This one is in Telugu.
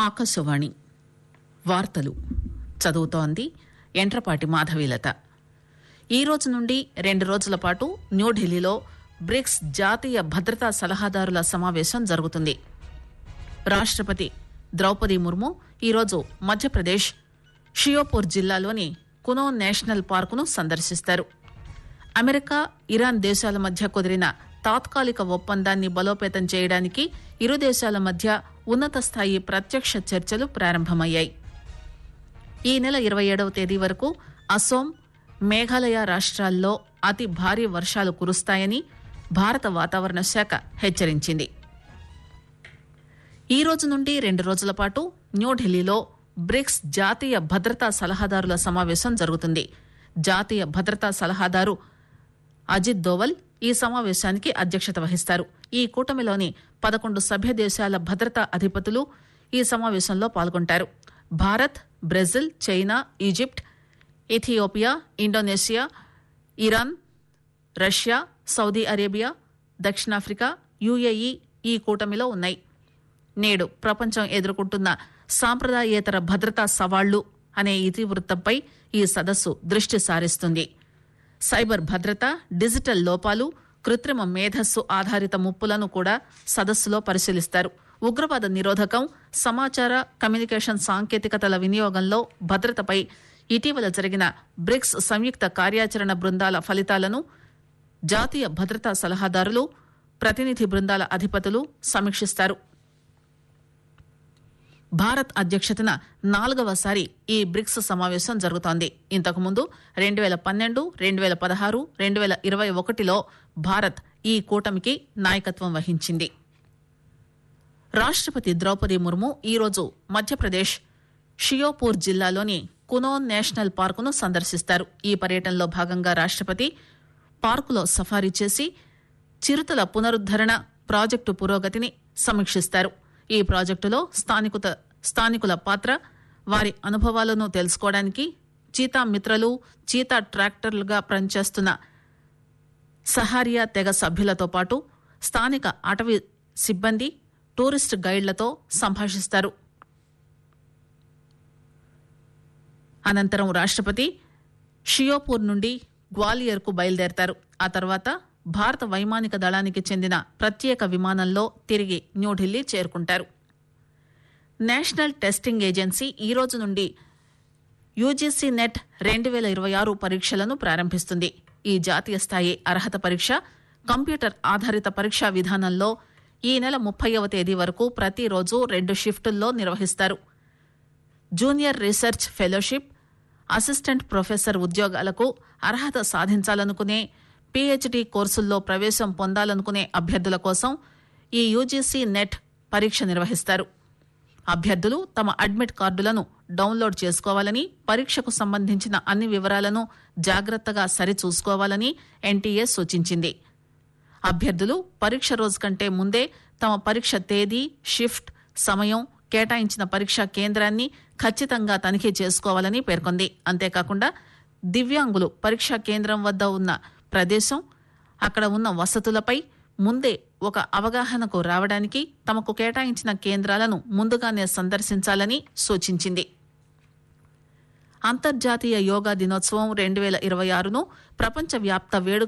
ఆకాశవాణి వార్తలు చదువుతోంది ఎంట్రపాటి మాధవీలత. ఈ రోజు నుండి 2 రోజుల పాటు న్యూఢిల్లీలో బ్రిక్స్ జాతీయ భద్రతా సలహాదారుల సమావేశం జరుగుతుంది. రాష్టపతి ద్రౌపది ముర్ము ఈరోజు మధ్యప్రదేశ్ షియోపూర్ జిల్లాలోని కునో నేషనల్ పార్కును సందర్శిస్తారు. అమెరికా, ఇరాన్ దేశాల మధ్య కుదిరిన తాత్కాలిక ఒప్పందాన్ని బలోపేతం చేయడానికి ఇరు దేశాల మధ్య ఉన్నత స్థాయి ప్రత్యక్ష చర్చలు ప్రారంభమయ్యాయి. ఈ నెల 27వ తేదీ వరకు అసోం, మేఘాలయ రాష్ట్రాల్లో అతి భారీ వర్షాలు కురుస్తాయని భారత వాతావరణ శాఖ హెచ్చరించింది. ఈ రోజు నుండి 2 రోజుల పాటు న్యూఢిల్లీలో బ్రిక్స్ జాతీయ భద్రతా సలహాదారుల సమావేశం జరుగుతుంది. జాతీయ భద్రతా సలహాదారు అజిత్ దోవల్ ఈ సమావేశానికి అధ్యక్షత వహిస్తారు. ఈ కూటమిలోని 11 సభ్య దేశాల భద్రతా అధిపతులు ఈ సమావేశంలో పాల్గొంటారు. Bharat, Brazil, China, Egypt, Ethiopia, Indonesia, Iran, Russia, Saudi Arabia, దక్షిణాఫ్రికా, యుఏఈ ఈ కూటమిలో ఉన్నాయి. నేడు ప్రపంచం ఎదుర్కొంటున్న సాంప్రదాయేతర భద్రతా సవాళ్లు అనే ఇతివృత్తంపై ఈ సదస్సు దృష్టి సారిస్తుంది. సైబర్ భద్రత, డిజిటల్ లోపాలు, కృత్రిమ మేధస్సు ఆధారిత ముప్పులను కూడా సదస్సులో పరిశీలిస్తారు. ఉగ్రవాద నిరోధకం, సమాచార కమ్యూనికేషన్ సాంకేతికతల వినియోగంలో భద్రతపై ఇటీవల జరిగిన బ్రిక్స్ సంయుక్త కార్యాచరణ బృందాల ఫలితాలను జాతీయ భద్రతా సలహాదారులు, ప్రతినిధి బృందాల అధిపతులు సమీక్షిస్తారు. భారత్ అధ్యక్షతన 4వసారి ఈ బ్రిక్స్ సమావేశం జరుగుతోంది. ఇంతకుముందు 2012, 2016, 2021లో భారత్ ఈ కూటమికి నాయకత్వం వహించింది. రాష్టపతి ద్రౌపది ముర్ము ఈరోజు మధ్యప్రదేశ్ షియోపూర్ జిల్లాలోని కునో నేషనల్ పార్కును సందర్శిస్తారు. ఈ పర్యటనలో భాగంగా రాష్టపతి పార్కులో సఫారీ చేసి చిరుతల పునరుద్దరణ ప్రాజెక్టు పురోగతిని సమీక్షిస్తారు. ఈ ప్రాజెక్టులో స్థానికుల పాత్ర, వారి అనుభవాలను తెలుసుకోవడానికి చీతా మిత్రలు, చీతా ట్రాక్టర్లుగా పనిచేస్తున్న సహారియా తెగ సభ్యులతో పాటు స్థానిక అటవీ సిబ్బంది, టూరిస్ట్ గైడ్లతో సంభాషిస్తారు. అనంతరం రాష్టపతి షియోపూర్ నుండి గ్వాలియర్కు బయలుదేరతారు. ఆ తర్వాత భారత వైమానిక దళానికి చెందిన ప్రత్యేక విమానంలో తిరిగి న్యూఢిల్లీ చేరుకుంటారు. నేషనల్ టెస్టింగ్ ఏజెన్సీ ఈ రోజు నుండి యూజీసీ నెట్ 2026 పరీక్షలను ప్రారంభిస్తుంది. ఈ జాతీయ స్థాయి అర్హత పరీక్ష కంప్యూటర్ ఆధారిత పరీక్షా విధానంలో ఈ నెల 30వ తేదీ వరకు ప్రతిరోజు 2 షిఫ్టుల్లో నిర్వహిస్తారు. Junior research fellowship, assistant professor ఉద్యోగాలకు అర్హత సాధించాలనుకునే, పీహెచ్డీ కోర్సుల్లో ప్రవేశం పొందాలనుకునే అభ్యర్థుల కోసం ఈ యూజీసీ నెట్ పరీక్ష నిర్వహిస్తారు. అభ్యర్థులు తమ అడ్మిట్ కార్డులను డౌన్లోడ్ చేసుకోవాలని, పరీక్షకు సంబంధించిన అన్ని వివరాలను జాగ్రత్తగా సరిచూసుకోవాలని ఎన్టీఏ సూచించింది. అభ్యర్థులు పరీక్ష రోజు కంటే ముందే తమ పరీక్ష తేదీ, షిఫ్ట్, సమయం, కేటాయించిన పరీక్షా కేంద్రాన్ని ఖచ్చితంగా తనిఖీ చేసుకోవాలని పేర్కొంది. అంతేకాకుండా దివ్యాంగులు పరీక్షా కేంద్రం వద్ద ఉన్న ప్రదేశం, అక్కడ ఉన్న వసతులపై ముందే ఒక అవగాహనకు రావడానికి తమకు కేటాయించిన కేంద్రాలను ముందుగానే సందర్శించాలని సూచించింది. అంతర్జాతీయ యోగా దినోత్సవం 2026ను ప్రపంచవ్యాప్త వేడుక